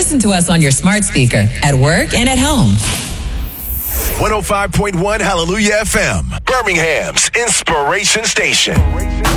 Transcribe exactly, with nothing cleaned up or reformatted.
listen to us on your smart speaker at work and at home. one oh five point one Hallelujah F M, Birmingham's inspiration station.